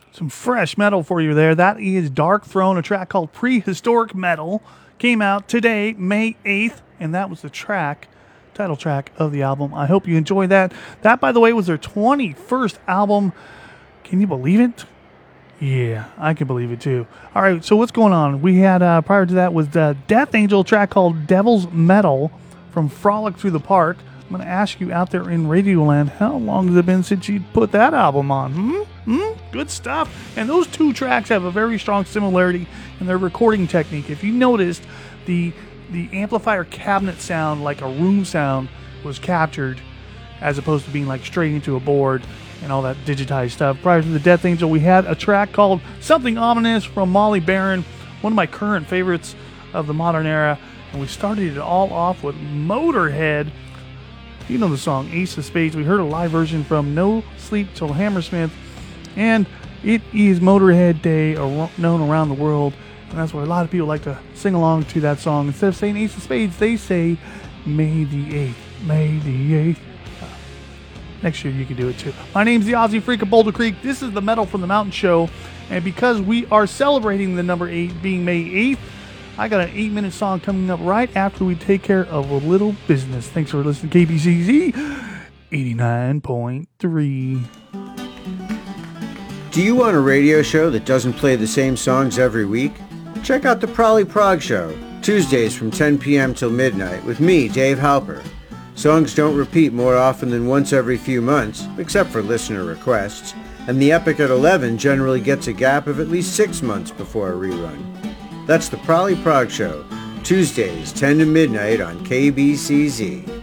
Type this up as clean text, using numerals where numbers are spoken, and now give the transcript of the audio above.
Some fresh metal for you there. That is Dark Throne, a track called Prehistoric Metal. Came out today, May 8th, and that was the title track of the album. I hope you enjoyed that. That, by the way, was their 21st album. Can you believe it? Yeah, I can believe it too. All right, so what's going on? We had, prior to that, was the Death Angel track called Devil's Metal from Frolic Through the Park. I'm going to ask you out there in Radioland, how long has it been since you put that album on? Good stuff. And those two tracks have a very strong similarity in their recording technique. If you noticed, the amplifier cabinet sound, like a room sound, was captured as opposed to being like straight into a board and all that digitized stuff. Prior to the Death Angel, we had a track called Something Ominous from Molly Baron, one of my current favorites of the modern era. And we started it all off with Motorhead. You know the song Ace of Spades. We heard a live version from No Sleep Till Hammersmith, and it is Motorhead Day known around the world, and that's why a lot of people like to sing along to that song. Instead of saying Ace of Spades, they say May the 8th, May the 8th. Next year you can do it too. My name's the Aussie Freak of Boulder Creek. This is the Metal from the Mountain Show, and because we are celebrating the number 8 being May 8th, I got an 8-minute song coming up right after we take care of a little business. Thanks for listening to KBCZ 89.3. Do you want a radio show that doesn't play the same songs every week? Check out the Prolly Prog Show, Tuesdays from 10 p.m. till midnight with me, Dave Halper. Songs don't repeat more often than once every few months, except for listener requests, and the Epic at 11 generally gets a gap of at least 6 months before a rerun. That's the Prolly Prog Show, Tuesdays 10 to midnight on KBCZ.